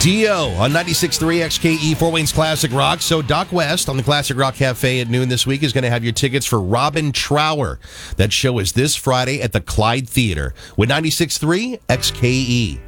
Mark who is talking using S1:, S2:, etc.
S1: Dio on 96.3 XKE, Fort Wayne's Classic Rock. So Doc West on the Classic Rock Cafe at noon this week is going to have your tickets for Robin Trower. That show is this Friday at the Clyde Theater with 96.3 XKE.